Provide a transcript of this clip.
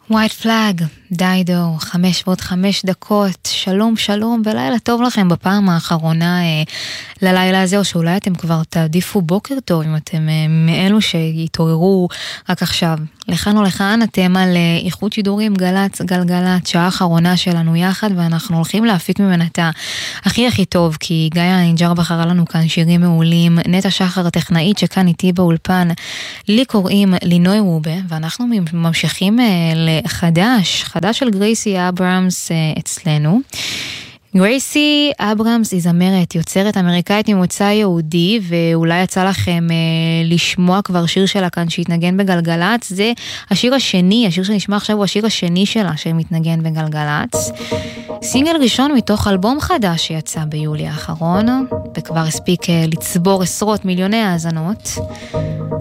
ווייט פלאג, דיידו, 5:05, שלום שלום ולילה טוב לכם בפעם האחרונה ללילה הזה, או שאולי אתם כבר תעדיפו בוקר טוב אם אתם מאלו שיתעוררו רק עכשיו. לכאן או לכאן אתם על איכות שידורים גלץ גלגלת, שעה האחרונה שלנו יחד, ואנחנו הולכים להפיק ממנה את הכי טוב, כי גיא אינג'ר בחרה לנו כאן שירים מעולים. נטע שחר הטכנאית שכאן איתי באולפן, לי קוראים לינוי רובה, ואנחנו ממשיכים לחדש של גרייסי אברהמס אצלנו. גרייסי אברהמס היא זמרת, יוצרת אמריקאית ממוצא יהודי, ואולי יצא לכם לשמוע כבר שיר שלה כאן שהתנגן בגלגלץ. זה השיר השני, השיר שנשמע עכשיו הוא השיר השני שלה שמתנגן בגלגלץ. סינגל ראשון מתוך אלבום חדש שיצא ביולי האחרון, וכבר הספיק לצבור עשרות מיליוני האזנות.